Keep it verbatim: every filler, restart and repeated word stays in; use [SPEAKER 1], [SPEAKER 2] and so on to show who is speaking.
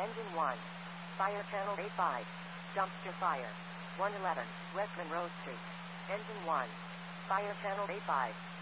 [SPEAKER 1] Engine one. Fire channel A five. Dumpster fire. one eleven, West Monroe Street. Engine one. Fire channel A five.